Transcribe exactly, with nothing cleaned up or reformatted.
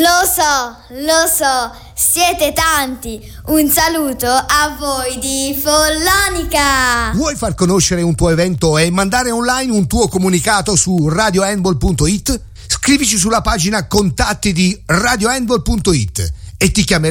Lo so, lo so, siete tanti. Un saluto a voi di Follonica. Vuoi far conoscere un tuo evento e mandare online un tuo comunicato su radio handball punto it? Scrivici sulla pagina contatti di radio handball punto it e ti chiameremo